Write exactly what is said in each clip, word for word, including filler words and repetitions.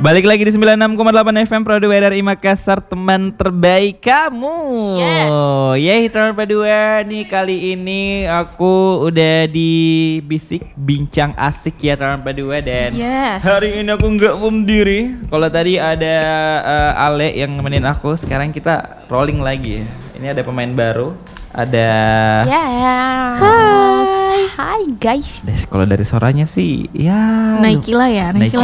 Balik lagi di sembilan puluh enam koma delapan F M Produk R I Makassar, teman terbaik kamu. Yes. Yeay, teman berdua nih, kali ini aku udah di Bisik Bincang Asik ya teman berdua. Dan Yes. hari ini aku nggak sendiri. Kalau tadi ada uh, Ale yang nemenin aku, sekarang kita rolling lagi. Ini ada pemain baru. Ada Yes. Hai. Hai guys. Des, kalau dari suaranya sih ya Naikila ya, Naikila.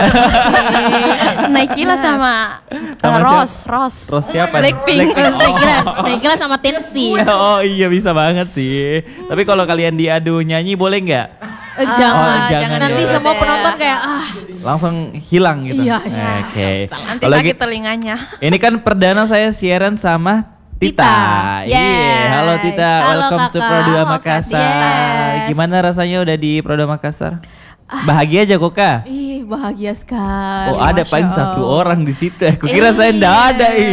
Naikila sama, Sama uh, Ros, siapa? Ros. Ros siapa? Blackpink. Blackpink. Naikila, Naikila sama Tensi. Oh iya, bisa banget sih. Tapi kalau kalian diadu nyanyi boleh nggak? Eh, jangan, Oh, jangan nanti ya. semua penonton kayak ah. Langsung hilang gitu. Iya, Oke. Nanti Kalau sakit gitu- telinganya. Ini kan perdana saya siaran sama Tita. Tita. Iya, Yes. halo Tita. Halo, Welcome to Kakak. Produa Halo, Kak. Makassar. Yes. Gimana rasanya udah di Produa Makassar? Bahagia aja kok, Kak? Ih, bahagia sekali. Oh, ada Masya paling Allah. satu orang di situ. Aku kira Eh, saya ndak ada. Ih.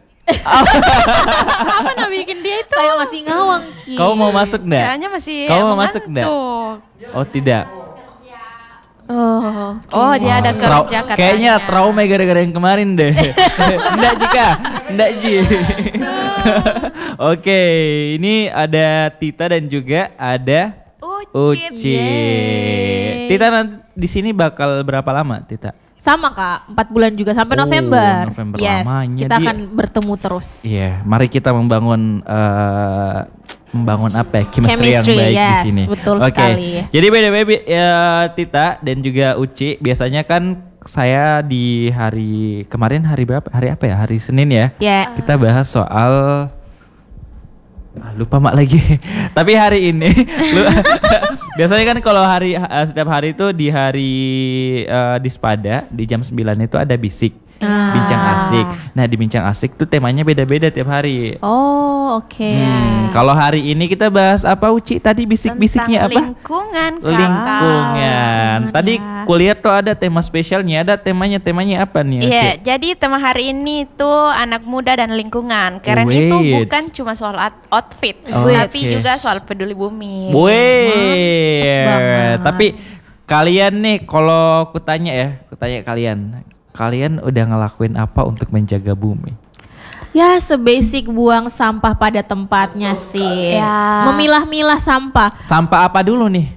Apa nak bikin dia itu? Kayak masih ngawang Ki. Kau mau masuk ndak? Kayaknya masih Kau mau masuk ndak? mengantuk. Oh, tidak. Oh, Oh, dia ada Trau- kerja katanya. Kayaknya trauma gara-gara yang kemarin deh. Ndak Jika, ndak Ji. Oke, ini ada Tita dan juga ada Ucit. Uci. Yeay. Tita nanti di sini bakal berapa lama, Tita? sama Kak, empat bulan juga sampai Oh, November. November yes, lamanya kita dia. akan bertemu terus. Iya, mari kita membangun eh, membangun apa ya? Chemistry, yang Chemistry, baik di yes, sini. betul Oke. sekali. Jadi B D W ya, Tita dan juga Uci, biasanya kan saya di hari kemarin hari berapa? Hari apa ya? Hari Senin ya. Ya. Kita bahas soal ah, lupa mak lagi. Tapi hari ini lu, biasanya kan kalau hari eh, setiap hari itu di hari eh, di Spada di jam sembilan itu ada bisik. Ah. Bincang asik. Nah, di bincang asik tuh temanya beda-beda tiap hari. Oh, oke. Hmm, kalau hari ini kita bahas apa, Uci? Tadi bisik-bisiknya apa? Tentang lingkungan, Kakak. Lingkungan. Lingkungan, Tadi ya. kuliah tuh ada tema spesialnya, ada temanya. Temanya apa nih? Iya, Uci? jadi tema hari ini tuh anak muda dan lingkungan. Keren itu Wait. bukan cuma soal out- outfit, Oh, tapi oke. juga soal peduli bumi. Weh, banget. tapi kalian nih, kalau aku tanya ya, aku tanya kalian, kalian udah ngelakuin apa untuk menjaga bumi? Ya, sebasic buang sampah pada tempatnya sih. Ya. Memilah-milah sampah. Sampah apa dulu nih?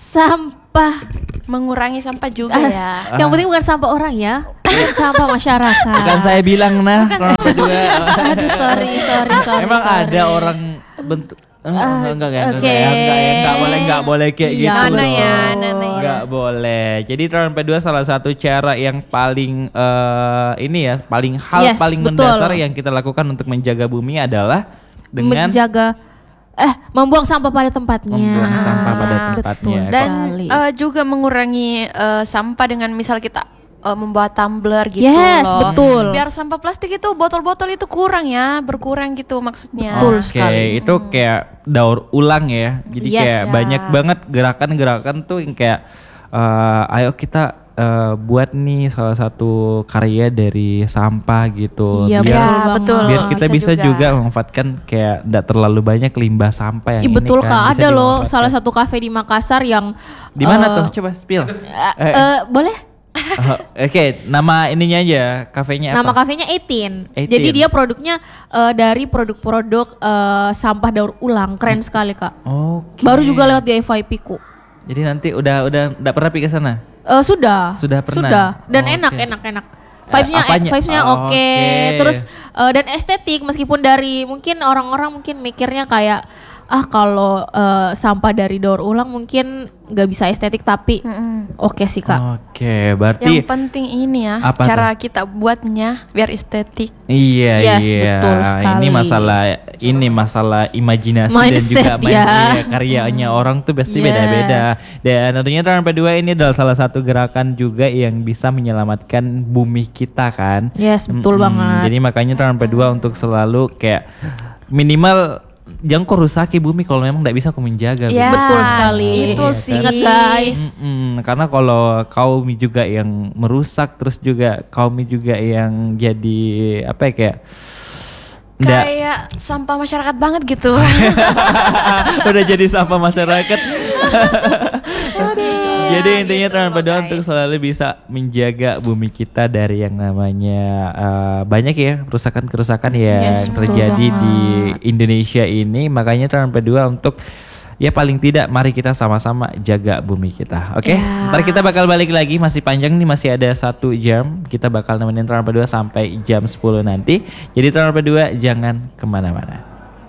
Sampah. Mengurangi sampah juga As- ya. Yang penting bukan sampah orang ya. Sampah masyarakat. Bukan saya bilang nah, orang berdua. Aduh, sorry, sorry, sorry. Emang sorry. ada orang bentuk enggak enggak enggak enggak enggak oke. enggak enggak ya, enggak boleh enggak boleh kayak Iya, gitu. Nana ya, dong. Nana ya. Enggak boleh. Jadi Trans P dua salah satu cara yang paling eh, ini ya, paling hal Yes, paling betul. mendasar yang kita lakukan untuk menjaga bumi adalah dengan menjaga eh membuang sampah pada tempatnya. Membuang sampah pada tempatnya. Betul Dan sekali. eh, juga mengurangi eh, sampah dengan misal kita eh, membawa tumbler gitu Yes, loh. betul. Biar sampah plastik itu botol-botol itu kurang ya, berkurang gitu maksudnya. Betul Oke, sekali. itu kayak daur ulang ya. Jadi Yes. kayak Ya. banyak banget gerakan-gerakan tuh yang kayak eh, ayo kita eh, buat nih salah satu karya dari sampah gitu. Iya, biar Ya, banget. betul. biar kita bisa, Bisa juga. juga. memanfaatkan kayak tidak terlalu banyak limbah sampah yang Ih, ini betul kan, Kak, bisa ada loh dimanfaatkan. salah satu kafe di Makassar yang Di mana eh, tuh? Coba spill. eh, Eh, eh, boleh? eh, Oke, nama ininya aja, kafenya Nama apa? kafenya eighteen. eighteen. Jadi dia produknya eh, dari produk-produk eh, sampah daur ulang. Keren sekali Kak. Oke. Baru juga lewat di F Y P ku. Jadi nanti udah udah enggak pernah pergi ke sana? Eh, sudah. Sudah pernah? Sudah. Dan Oh, enak, oke. enak, enak. Vibes-nya, apanya? vibes-nya Oh, oke. oke. Terus eh, dan estetik meskipun dari mungkin orang-orang mungkin mikirnya kayak ah kalau eh, sampah dari daur ulang mungkin nggak bisa estetik tapi Mm-mm. oke sih Kak. Oke, berarti Yang penting ini ya, Apa cara kita buatnya biar estetik. iya Yes, iya. betul sekali. Ini masalah ini masalah imajinasi dan Mindset, juga main, ya. iya, karyanya orang tuh pasti Yes. beda-beda. Dan tentunya Trans P dua ini adalah salah satu gerakan juga yang bisa menyelamatkan bumi kita kan. Yes, betul Mm-mm. banget. Jadi makanya Trans P dua untuk selalu kayak minimal jangan kau rusaki bumi kalau memang tidak bisa kau menjaga. Ya, bumi. Betul sekali. Itu Iya, sih. Ingat guys. Mm-mm, karena kalau kaum juga yang merusak terus juga kaum juga yang jadi apa ya kayak ndak Kayak sampah masyarakat banget gitu. udah jadi sampah masyarakat. Jadi intinya gitu Trans loh, Padua guys. untuk selalu bisa menjaga bumi kita dari yang namanya uh, banyak ya kerusakan-kerusakan yang Yes, betul terjadi banget. di Indonesia ini. Makanya Trans Padua untuk ya paling tidak mari kita sama-sama jaga bumi kita. Oke, Yes. ntar kita bakal balik lagi, masih panjang nih, masih ada satu jam. Kita bakal nemenin Trans Padua sampai jam sepuluh nanti. Jadi Trans Padua jangan kemana-mana.